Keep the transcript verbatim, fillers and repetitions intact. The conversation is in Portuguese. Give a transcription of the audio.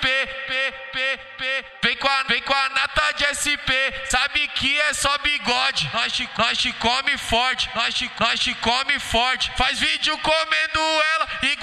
P, P, P, P. Vem com a, vem com a nata de S P, sabe que é só bigode. Nós te, nós te come forte, nós te, nós te come forte. Faz vídeo comendo ela e